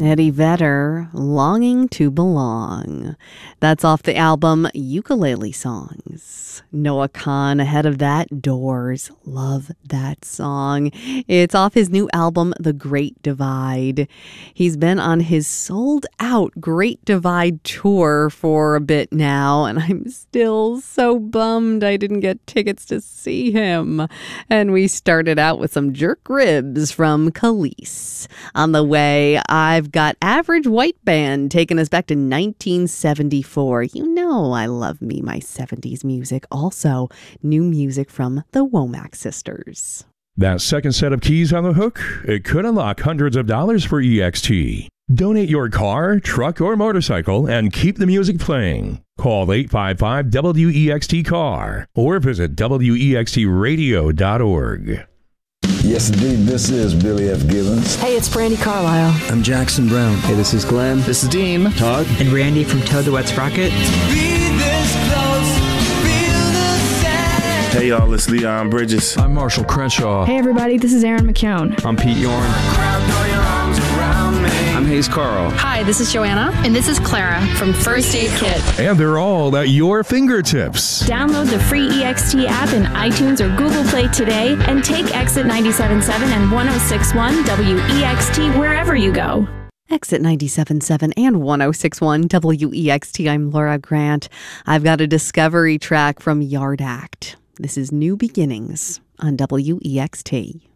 Eddie Vedder, Longing to Belong. That's off the album Ukulele Songs. Noah Kahan ahead of that, Doors. Love that song. It's off his new album, The Great Divide. He's been on his sold-out Great Divide tour for a bit now, and I'm still so bummed I didn't get tickets to see him. And we started out with some jerk ribs from Khalees. On the way, I've got Average White Band taking us back to 1974. You know I love me my 70s music. Also, new music from the Womack Sisters. That second set of keys on the hook, it could unlock hundreds of dollars for EXT. Donate your car, truck, or motorcycle and keep the music playing. Call 855-WEXT-CAR or visit WEXTradio.org. Yes, indeed. This is Billy F. Gibbons. Hey, it's Brandy Carlisle. I'm Jackson Brown. Hey, this is Glenn. This is Dean. Todd. And Randy from Toad the Wet Sprocket. Hey, y'all, it's Leon Bridges. I'm Marshall Crenshaw. Hey, everybody, this is Aaron McKeown. I'm Pete Yorn. I'm Hayes Carl. Hi, this is Joanna. And this is Clara from First Aid Kit. And they're all at your fingertips. Download the free EXT app in iTunes or Google Play today and take Exit 97.7 and 106.1 WEXT wherever you go. Exit 97.7 and 106.1 WEXT. I'm Laura Grant. I've got a discovery track from Yard Act. This is New Beginnings on WEXT.